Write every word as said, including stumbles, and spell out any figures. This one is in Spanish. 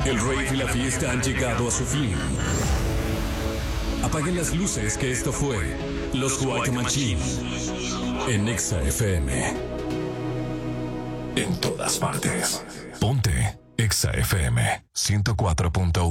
El rave y la fiesta han llegado a su fin. Apaguen las luces, que esto fue Los White Machine en Exa F M. En todas partes. Ponte Exa F M ciento cuatro punto uno.